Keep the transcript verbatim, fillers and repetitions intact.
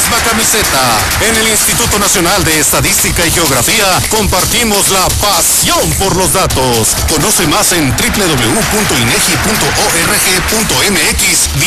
misma camiseta. En el Instituto Nacional de Estadística y Geografía compartimos la pasión por los datos. Conoce más en doble u doble u doble u punto inegi punto org punto m x